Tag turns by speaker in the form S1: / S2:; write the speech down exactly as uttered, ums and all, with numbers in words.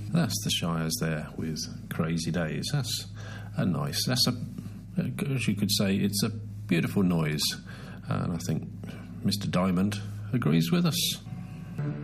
S1: That's the Shires there with Crazy Days. That's a nice, that's a, as you could say, it's a beautiful noise. And I think Mister Diamond agrees with us.